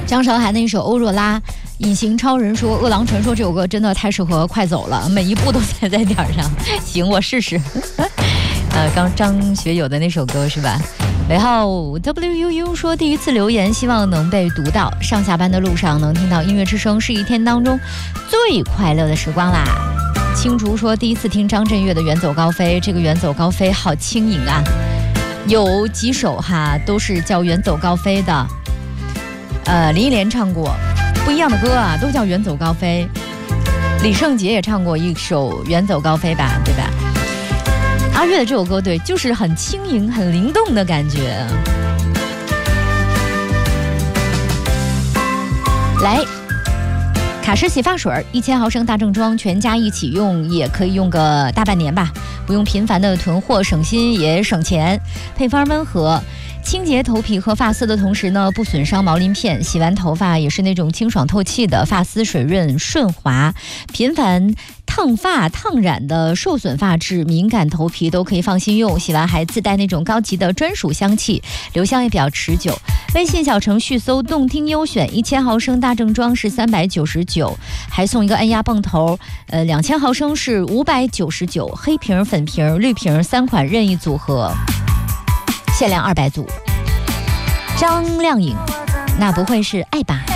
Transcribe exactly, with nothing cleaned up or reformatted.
张韶涵的一首《欧若拉》，隐形超人说《饿狼传说》这首歌真的太适合快走了，每一步都踩在点上。行，我试试。呃，刚张学友的那首歌是吧？尾号 W U U 说第一次留言，希望能被读到。上下班的路上能听到音乐之声，是一天当中最快乐的时光啦。青竹说第一次听张震岳的《远走高飞》，这个《远走高飞》好轻盈啊，有几首哈都是叫《远走高飞》的。呃，林忆莲唱过不一样的歌啊，都叫《远走高飞》。李圣杰也唱过一首《远走高飞》吧，对吧？阿岳的这首歌，对，就是很轻盈、很灵动的感觉。来，卡诗洗发水一千毫升大正装，全家一起用也可以用个大半年吧，不用频繁的囤货，省心也省钱。配方温和，清洁头皮和发丝的同时呢，不损伤毛鳞片，洗完头发也是那种清爽透气的，发丝水润顺滑。频繁烫发烫染的受损发质、敏感头皮都可以放心用，洗完还自带那种高级的专属香气，留香也比较持久。微信小程序搜动听优选，一千毫升大正装是三百九十九，还送一个按压泵头，呃，两千毫升是五百九十九，黑瓶、粉瓶、绿瓶三款任意组合，限量二百组。张靓颖，那不会是爱吧？